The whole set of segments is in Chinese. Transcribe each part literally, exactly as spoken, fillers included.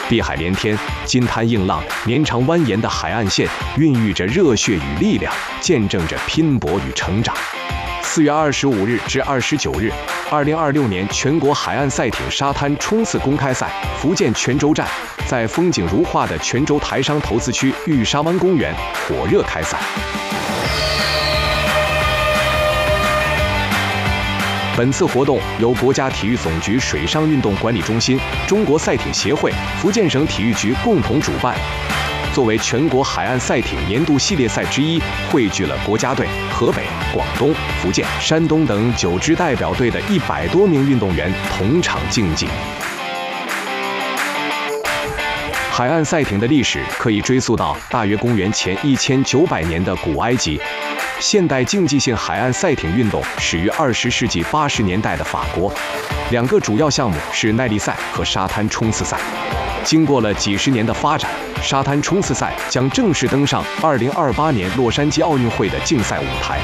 碧海连天，金滩映浪，绵长蜿蜒的海岸线孕育着热血与力量，见证着拼搏与成长。四月二十五日至二十九日，二零二六年全国海岸赛艇沙滩冲刺公开赛福建泉州站在风景如画的泉州台商投资区玉沙湾公园火热开赛。本次活动由国家体育总局水上运动管理中心、中国赛艇协会、福建省体育局共同主办。作为全国海岸赛艇年度系列赛之一，汇聚了国家队、河北、广东、福建、山东等九支代表队的一百多名运动员同场竞技。海岸赛艇的历史可以追溯到大约公元前一千九百年的古埃及。现代竞技性海岸赛艇运动始于二十世纪八十年代的法国，两个主要项目是耐力赛和沙滩冲刺赛。经过了几十年的发展，沙滩冲刺赛将正式登上二零二八年洛杉矶奥运会的竞赛舞台。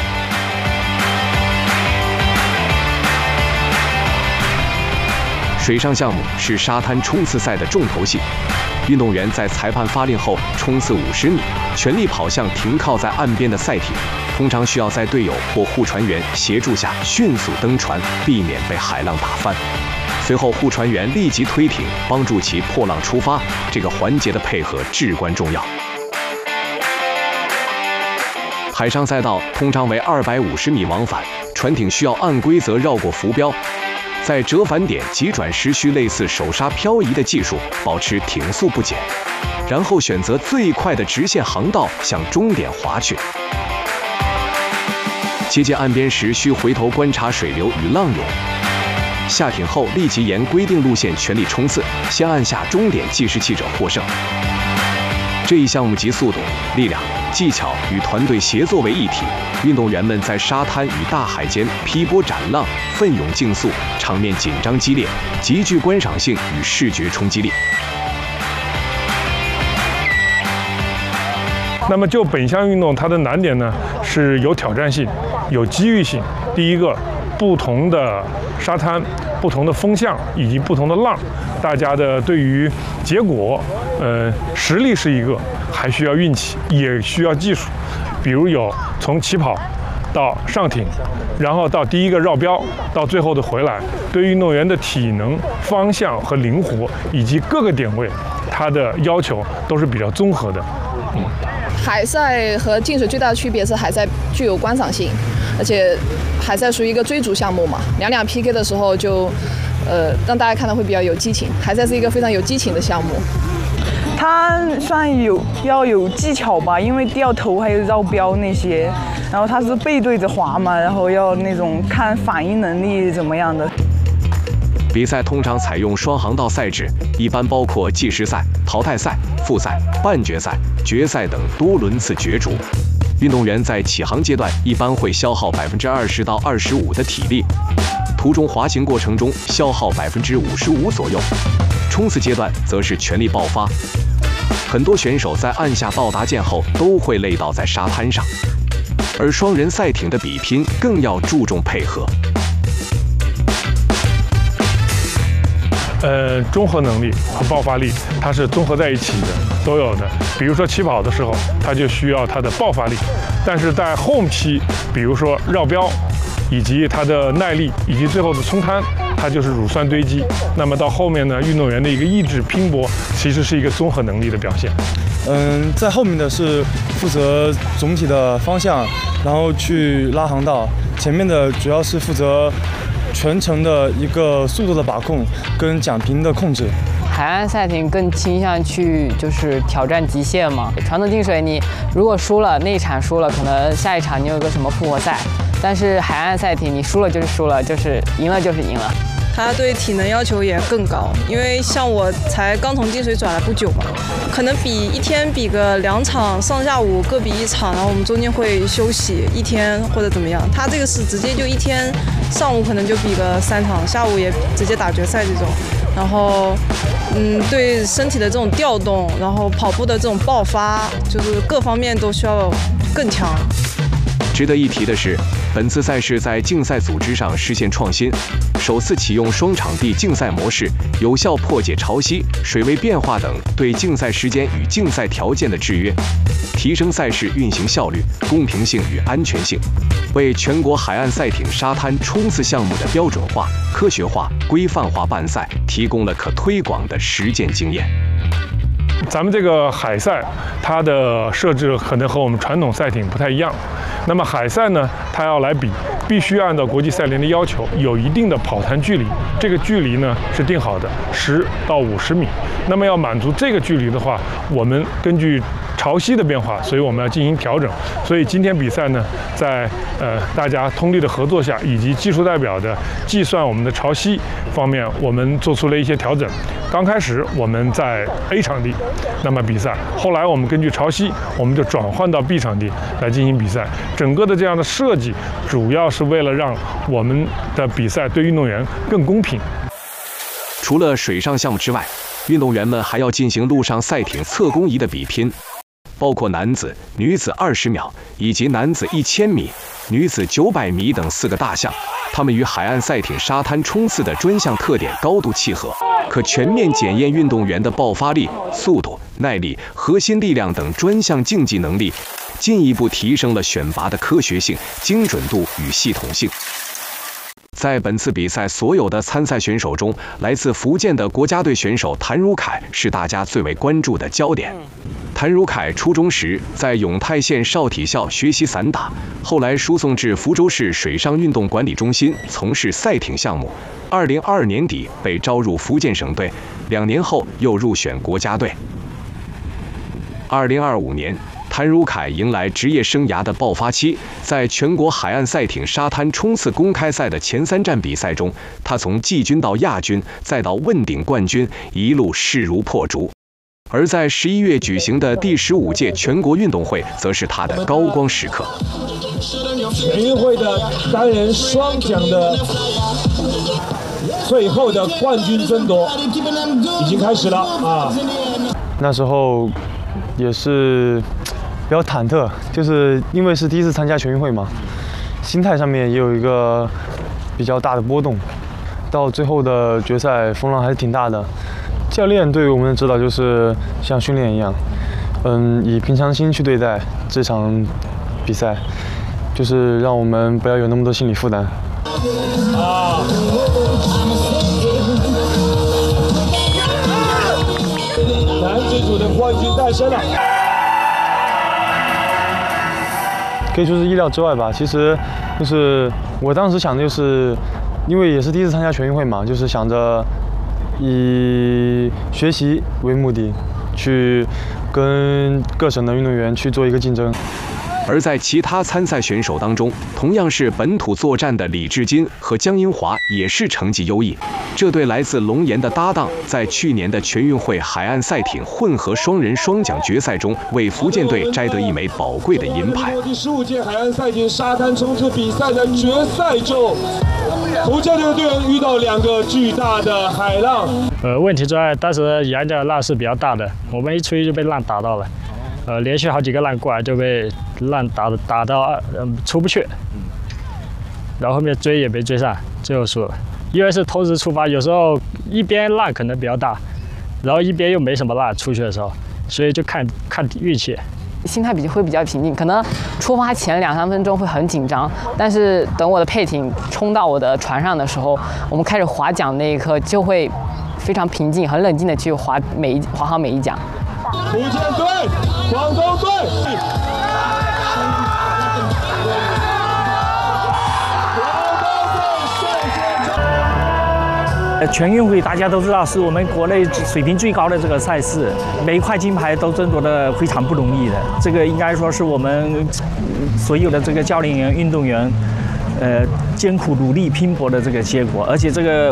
水上项目是沙滩冲刺赛的重头戏。运动员在裁判发令后冲刺五十米，全力跑向停靠在岸边的赛艇，通常需要在队友或护船员协助下迅速登船，避免被海浪打翻。随后护船员立即推艇，帮助其破浪出发，这个环节的配合至关重要。海上赛道通常为二百五十米往返，船艇需要按规则绕过浮标。在折返点急转时需类似手刹漂移的技术，保持艇速不减，然后选择最快的直线航道向终点滑去。接近岸边时需回头观察水流与浪涌。下艇后立即沿规定路线全力冲刺，先按下终点计时器者获胜。这一项目集速度、力量、技巧与团队协作为一体，运动员们在沙滩与大海间劈波斩浪，奋勇竞速，场面紧张激烈，极具观赏性与视觉冲击力。 那么就本项运动，它的难点呢是有挑战性、有机遇性。第一个，不同的沙滩、不同的风向以及不同的浪，大家的对于结果，呃，实力是一个，还需要运气，也需要技术。比如有从起跑到上艇，然后到第一个绕标，到最后的回来，对运动员的体能、方向和灵活以及各个点位，它的要求都是比较综合的。嗯。 海赛和竞水最大的区别是海赛具有观赏性，而且海赛属于一个追逐项目嘛，两两 P K 的时候就，呃，让大家看到会比较有激情。海赛是一个非常有激情的项目。 它算有要有技巧吧，因为掉头还有绕标那些，然后它是背对着滑嘛，然后要那种看反应能力怎么样的。 比赛通常采用双航道赛制，一般包括计时赛、淘汰赛、复赛、半决赛、决赛等多轮次角逐。运动员在起航阶段一般会消耗百分之二十到二十五的体力，途中滑行过程中消耗百分之五十五左右。冲刺阶段则是全力爆发。很多选手在按下到达键后都会累倒在沙滩上，而双人赛艇的比拼更要注重配合。 呃，综合能力和爆发力，它是综合在一起的，都有的。比如说起跑的时候，它就需要它的爆发力，但是在后期，比如说绕标，以及它的耐力，以及最后的冲滩，它就是乳酸堆积。那么到后面呢，运动员的一个意志拼搏，其实是一个综合能力的表现。 嗯，在后面的是负责总体的方向，然后去拉航道；前面的主要是负责全程的一个速度的把控跟桨频的控制。 海岸赛艇更倾向去就是挑战极限嘛。传统竞水你如果输了，那一场输了，可能下一场你有个什么复活赛。但是海岸赛艇你输了就是输了，就是赢了就是赢了。 它对体能要求也更高，因为像我才刚从竞水转来不久嘛，可能比一天比个两场，上下午各比一场，然后我们中间会休息一天或者怎么样。它这个是直接就一天，上午可能就比个三场，下午也直接打决赛这种。然后，嗯，对身体的这种调动，然后跑步的这种爆发，就是各方面都需要更强。 值得一提的是，本次赛事在竞赛组织上实现创新， 首次启用双场地竞赛模式，有效破解潮汐、水位变化等对竞赛时间与竞赛条件的制约，提升赛事运行效率、公平性与安全性，为全国海岸赛艇沙滩冲刺项目的标准化、科学化、规范化办赛提供了可推广的实践经验。 咱们这个海赛，它的设置可能和我们传统赛艇不太一样。那么海赛呢，它要来比，必须按照国际赛联的要求，有一定的跑弹距离。这个距离呢是定好的，十到五十米。那么要满足这个距离的话，我们根据潮汐的变化，所以我们要进行调整。所以今天比赛呢，在呃大家通力的合作下，以及技术代表的计算我们的潮汐方面，我们做出了一些调整。刚开始我们在 A 场地那么比赛，后来我们根据潮汐，我们就转换到 B 场地来进行比赛。整个的这样的设计，主要是为了让我们的比赛对运动员更公平。 除了水上项目之外，运动员们还要进行陆上赛艇侧弓移的比拼，包括男子、女子二十秒以及男子一千米、女子九百米等四个大项。他们与海岸赛艇沙滩冲刺的专项特点高度契合，可全面检验运动员的爆发力、速度、耐力、核心力量等专项竞技能力，进一步提升了选拔的科学性、精准度与系统性。在本次比赛所有的参赛选手中，来自福建的国家队选手谭如凯是大家最为关注的焦点。谭如凯初中时在永泰县少体校学习散打，后来输送至福州市水上运动管理中心从事赛艇项目。二零二二年底被招入福建省队，两年后又入选国家队。二零二五年。谭如凯迎来职业生涯的爆发期，在全国海岸赛艇沙滩冲刺公开赛的前三站比赛中，他从季军到亚军，再到问鼎冠军，一路势如破竹。而在十一月举行的第十五届全国运动会，则是他的高光时刻。 全运会的单人双桨的最后的冠军争夺已经开始了啊！ 那时候也是比较忐忑，就是因为是第一次参加全运会嘛，心态上面也有一个比较大的波动。到最后的决赛，风浪还是挺大的。教练对于我们的指导就是像训练一样，嗯，以平常心去对待这场比赛，就是让我们不要有那么多心理负担。啊！男子组的冠军诞生了。可以说是意料之外吧。其实，就是我当时想的就是，因为也是第一次参加全运会嘛，就是想着以学习为目的，去跟各省的运动员去做一个竞争。 而在其他参赛选手当中，同样是本土作战的李志金和江英华也是成绩优异。这对来自龙岩的搭档，在去年的全运会海岸赛艇混合双人双桨决赛中，为福建队摘得一枚宝贵的银牌。 第十五届海岸赛艇沙滩冲刺比赛的决赛中，福建队的队员遇到两个巨大的海浪。 呃，问题在当时沿着浪是比较大的，我们一出去就被浪打到了。呃，连续好几个浪过来就被浪打打到嗯出不去，然后后面追也没追上，最后输了。因为是同时出发，有时候一边浪可能比较大，然后一边又没什么浪出去的时候，所以就看看运气。 心态比会比较平静，可能出发前两三分钟会很紧张，但是等我的配艇冲到我的船上的时候，我们开始划桨那一刻就会非常平静、很冷静的去划每一划好每一桨。 福建队，广东队。 全运会大家都知道是我们国内水平最高的这个赛事，每一块金牌都争夺的非常不容易的。这个应该说是我们所有的这个教练员、运动员，呃，艰苦努力拼搏的这个结果。而且这个